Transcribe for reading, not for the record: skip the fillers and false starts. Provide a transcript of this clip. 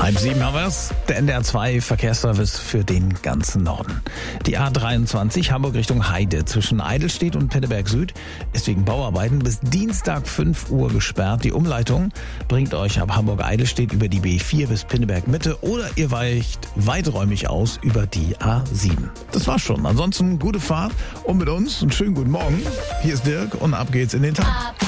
7 haben wir's. Der NDR 2 Verkehrsservice für den ganzen Norden. Die A23 Hamburg Richtung Heide zwischen Eidelstedt und Pinneberg Süd ist wegen Bauarbeiten bis Dienstag 5 Uhr gesperrt. Die Umleitung bringt euch ab Hamburg-Eidelstedt über die B4 bis Pinneberg Mitte oder ihr weicht weiträumig aus über die A7. Das war's schon. Ansonsten gute Fahrt und mit uns einen schönen guten Morgen. Hier ist Dirk und ab geht's in den Tag.